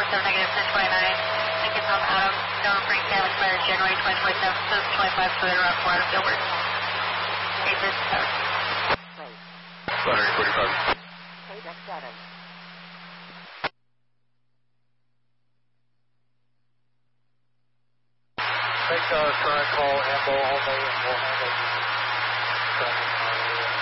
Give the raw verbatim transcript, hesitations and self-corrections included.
seven negative six twenty-nine. Lincoln Home Adam, November Frank Sam expired January twenty twenty-seven, seven twenty-five, so they're around four out of Gilbert. eight fifty-seven. one forty-five. eight seven. Make uh, current call Ambo only and we'll handle